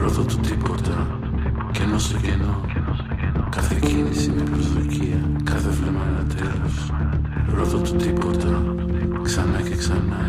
Ρωτώ το τίποτα, κενό στο κενό. Κάθε κίνηση με προσδοκία, κάθε βλέμμα ένα τέλος. Ρωτώ το τίποτα, ξανά και ξανά.